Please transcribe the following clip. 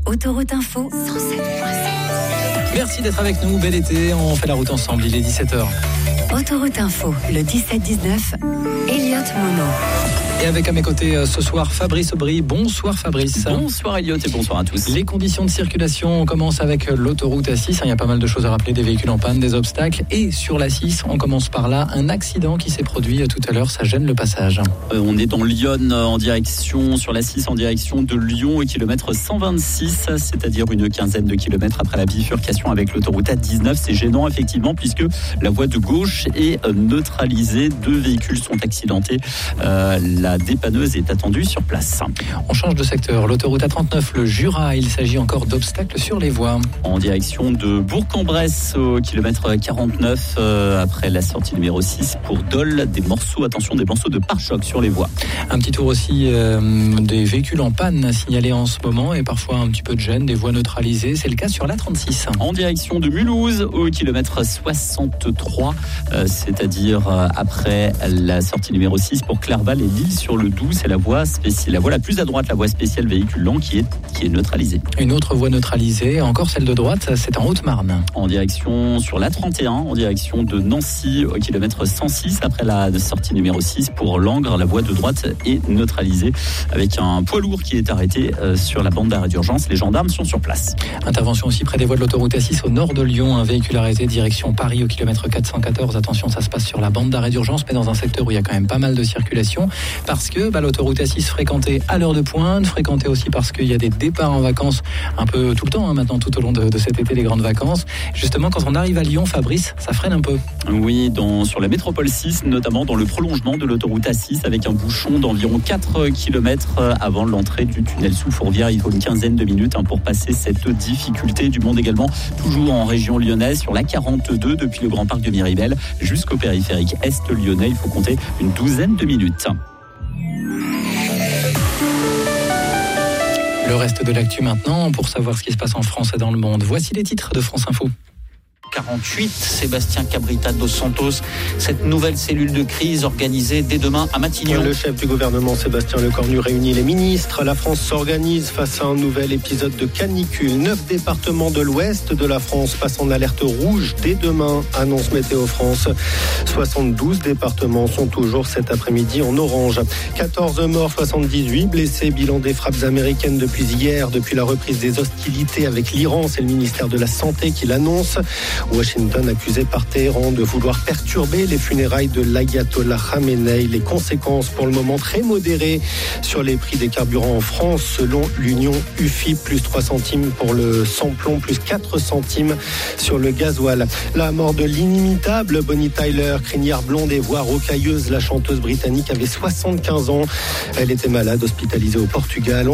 Autoroute Info 107.7. Merci d'être avec nous, bel été, on fait la route ensemble, il est 17h. Autoroute Info, le 17-19, Elliot Mono. Et avec à mes côtés ce soir Fabrice Aubry. Bonsoir Fabrice. Bonsoir Elliot et bonsoir à tous. Les conditions de circulation, on commence avec l'autoroute A6. Il y a pas mal de choses à rappeler, des véhicules en panne, des obstacles. Et sur l'A6, on commence par là, un accident qui s'est produit tout à l'heure, ça gêne le passage. On est dans Lyon en direction, sur l'A6 en direction de Lyon, au kilomètre 126, c'est-à-dire une quinzaine de kilomètres après la bifurcation avec l'autoroute A19. C'est gênant effectivement puisque la voie de gauche est neutralisée. 2 véhicules sont accidentés. La dépanneuse est attendue sur place. On change de secteur. L'autoroute A39, le Jura, il s'agit encore d'obstacles sur les voies. En direction de Bourg-en-Bresse, au kilomètre 49, après la sortie numéro 6 pour Dole, des morceaux de pare-choc sur les voies. Un petit tour aussi des véhicules en panne signalés en ce moment et parfois un petit peu de gêne, des voies neutralisées. C'est le cas sur l'A36. En direction de Mulhouse, au kilomètre 63, c'est-à-dire après la sortie numéro 6 pour Clerval et Lille sur le Doubs, c'est la voie la plus à droite, la voie spéciale véhicule lent qui est neutralisée. Une autre voie neutralisée, encore celle de droite, c'est en Haute-Marne. En direction sur l'A31, en direction de Nancy au kilomètre 106, après la sortie numéro 6 pour Langres, la voie de droite est neutralisée avec un poids lourd qui est arrêté sur la bande d'arrêt d'urgence. Les gendarmes sont sur place. Intervention aussi près des voies de l'autoroute A6 au nord de Lyon, un véhicule arrêté direction Paris au kilomètre 414. Attention, ça se passe sur la bande d'arrêt d'urgence, mais dans un secteur où il y a quand même pas mal de circulation. Parce que l'autoroute A6 fréquentée à l'heure de pointe, fréquentée aussi parce qu'il y a des départs en vacances un peu tout le temps maintenant, tout au long de cet été, les grandes vacances. Justement, quand on arrive à Lyon, Fabrice, ça freine un peu. Oui, sur la métropole 6, notamment dans le prolongement de l'autoroute A6 avec un bouchon d'environ 4 km avant l'entrée du tunnel sous Fourvière. Il faut une quinzaine de minutes pour passer cette difficulté. Du monde également, toujours en région lyonnaise, sur la 42 depuis le Grand Parc de Miribel jusqu'au périphérique est lyonnais. Il faut compter une douzaine de minutes. Le reste de l'actu maintenant, pour savoir ce qui se passe en France et dans le monde. Voici les titres de France Info. 48, Sébastien Cabrita dos Santos, cette nouvelle cellule de crise organisée dès demain à Matignon. Le chef du gouvernement Sébastien Lecornu réunit les ministres. La France s'organise face à un nouvel épisode de canicule. 9 départements de l'ouest de la France passent en alerte rouge dès demain, annonce Météo France. 72 départements sont toujours cet après-midi en orange. 14 morts, 78 blessés. Bilan des frappes américaines depuis hier, depuis la reprise des hostilités avec l'Iran. C'est le ministère de la Santé qui l'annonce. Washington accusé par Téhéran de vouloir perturber les funérailles de l'ayatollah Khamenei. Les conséquences pour le moment très modérées sur les prix des carburants en France. Selon l'Union UFI, plus 3 centimes pour le sans-plomb, plus 4 centimes sur le gasoil. La mort de l'inimitable Bonnie Tyler, crinière blonde et voix rocailleuse. La chanteuse britannique avait 75 ans. Elle était malade, hospitalisée au Portugal.